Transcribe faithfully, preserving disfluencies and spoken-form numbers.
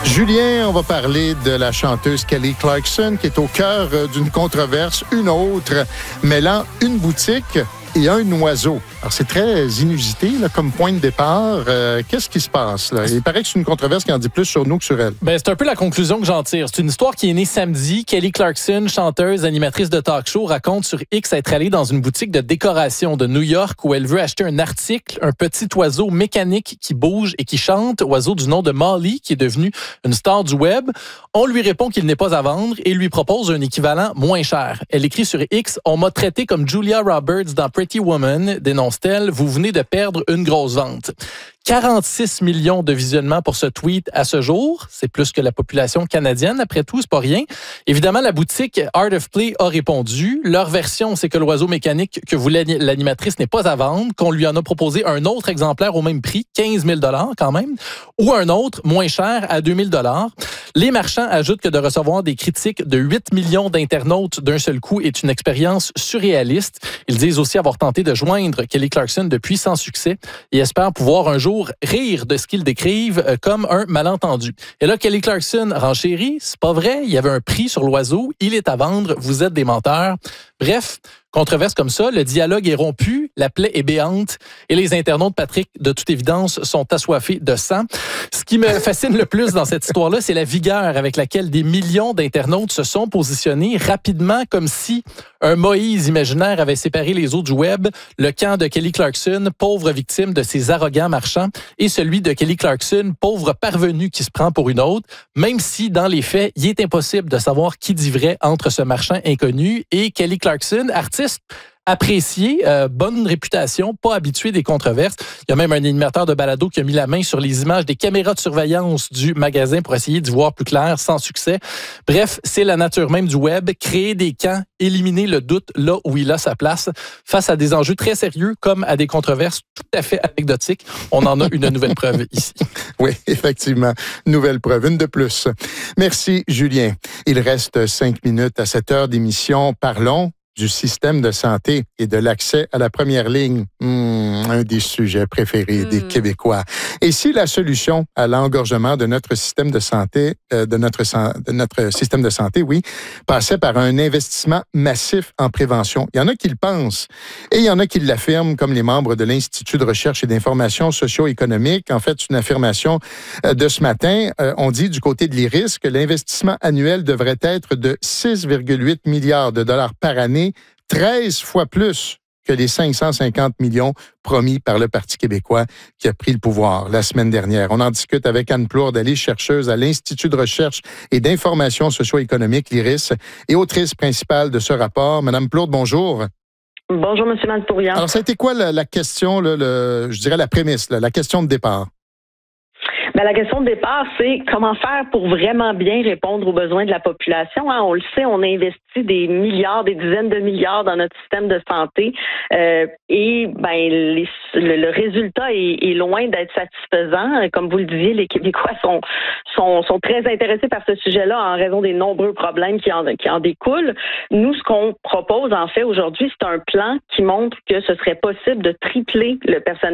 Julien, on va parler de la chanteuse Kelly Clarkson qui est au cœur d'une controverse, une autre, mêlant une boutique et un oiseau. Alors, c'est très inusité là, comme point de départ. Euh, qu'est-ce qui se passe là? Il paraît que c'est une controverse qui en dit plus sur nous que sur elle. Ben, c'est un peu la conclusion que j'en tire. C'est une histoire qui est née samedi. Kelly Clarkson, chanteuse, animatrice de talk show, raconte sur X être allée dans une boutique de décoration de New York où elle veut acheter un article, un petit oiseau mécanique qui bouge et qui chante, oiseau du nom de Molly, qui est devenu une star du web. On lui répond qu'il n'est pas à vendre et lui propose un équivalent moins cher. Elle écrit sur X: « On m'a traité comme Julia Roberts dans Pretty Woman, dénonce-t-elle. Vous venez de perdre une grosse vente. » quarante-six millions de visionnements pour ce tweet à ce jour. C'est plus que la population canadienne. Après tout, c'est pas rien. Évidemment, la boutique Art of Play a répondu. Leur version, c'est que l'oiseau mécanique que voulait l'animatrice n'est pas à vendre, qu'on lui en a proposé un autre exemplaire au même prix, quinze mille dollars quand même, ou un autre moins cher à deux mille dollars. Les marchands ajoutent que de recevoir des critiques de huit millions d'internautes d'un seul coup est une expérience surréaliste. Ils disent aussi avoir tenté de joindre Kelly Clarkson depuis sans succès et espèrent pouvoir un jour rire de ce qu'ils décrivent comme un malentendu. Et là, Kelly Clarkson renchérit, c'est pas vrai, il y avait un prix sur l'oiseau, il est à vendre, vous êtes des menteurs. Bref, controverse comme ça, le dialogue est rompu, la plaie est béante et les internautes, Patrick, de toute évidence, sont assoiffés de sang. Ce qui me fascine le plus dans cette histoire-là, c'est la vigueur avec laquelle des millions d'internautes se sont positionnés rapidement, comme si un Moïse imaginaire avait séparé les eaux du web, le camp de Kelly Clarkson, pauvre victime de ces arrogants marchands, et celui de Kelly Clarkson, pauvre parvenu qui se prend pour une autre, même si, dans les faits, il est impossible de savoir qui dit vrai entre ce marchand inconnu et Kelly Clarkson, artiste apprécié, euh, bonne réputation, pas habitué des controverses. Il y a même un animateur de balado qui a mis la main sur les images des caméras de surveillance du magasin pour essayer d'y voir plus clair, sans succès. Bref, c'est la nature même du web, créer des camps, éliminer le doute là où il a sa place, face à des enjeux très sérieux comme à des controverses tout à fait anecdotiques. On en a une nouvelle preuve ici. Oui, effectivement, nouvelle preuve, une de plus. Merci, Julien. Il reste cinq minutes à cette heure d'émission. Parlons du système de santé et de l'accès à la première ligne. Mmh, un des sujets préférés mmh. des Québécois. Et si la solution à l'engorgement de notre système de santé, euh, de notre de notre système de santé, oui, passait par un investissement massif en prévention. Il y en a qui le pensent et il y en a qui l'affirment, comme les membres de l'Institut de recherche et d'information socio-économique. En fait, une affirmation euh, de ce matin. Euh, on dit du côté de l'I R I S que l'investissement annuel devrait être de six virgule huit milliards de dollars par année, treize fois plus que les cinq cent cinquante millions promis par le Parti québécois qui a pris le pouvoir la semaine dernière. On en discute avec Anne Plourde, elle est chercheuse à l'Institut de recherche et d'information socio-économique, l'I R I S, et autrice principale de ce rapport. Madame Plourde, bonjour. Bonjour, M. Malpourian. Alors, ça a été quoi la, la question, là, le, je dirais la prémisse, là, la question de départ? Ben, la question de départ, c'est comment faire pour vraiment bien répondre aux besoins de la population. Hein? On le sait, on a investi des milliards, des dizaines de milliards dans notre système de santé euh, et ben les, le, le résultat est, est loin d'être satisfaisant. Comme vous le disiez, les Québécois sont, sont, sont très intéressés par ce sujet-là en raison des nombreux problèmes qui en, qui en découlent. Nous, ce qu'on propose en fait aujourd'hui, c'est un plan qui montre que ce serait possible de tripler le personnel